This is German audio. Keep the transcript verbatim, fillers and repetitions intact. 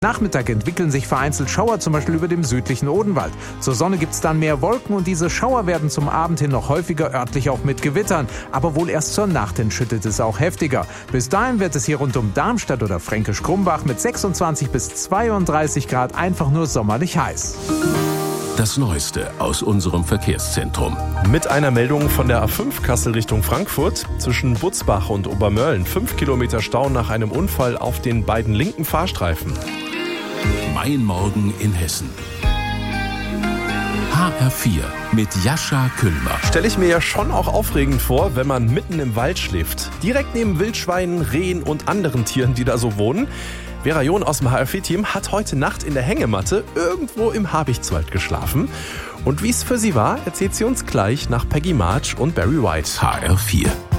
Nachmittag entwickeln sich vereinzelt Schauer, zum Beispiel über dem südlichen Odenwald. Zur Sonne gibt es dann mehr Wolken und diese Schauer werden zum Abend hin noch häufiger, örtlich auch mit Gewittern. Aber wohl erst zur Nacht hin schüttet es auch heftiger. Bis dahin wird es hier rund um Darmstadt oder Fränkisch-Krumbach mit sechsundzwanzig bis zweiunddreißig Grad einfach nur sommerlich heiß. Das Neueste aus unserem Verkehrszentrum. Mit einer Meldung von der A fünf Kassel Richtung Frankfurt. Zwischen Butzbach und Obermörlen fünf Kilometer Stau nach einem Unfall auf den beiden linken Fahrstreifen. Mein Morgen in Hessen. H R vier mit Jascha Küllmer. Stelle ich mir ja schon auch aufregend vor, wenn man mitten im Wald schläft. Direkt neben Wildschweinen, Rehen und anderen Tieren, die da so wohnen. Vera John aus dem H R vier-Team hat heute Nacht in der Hängematte irgendwo im Habichtswald geschlafen. Und wie es für sie war, erzählt sie uns gleich nach Peggy March und Barry White. H R vier.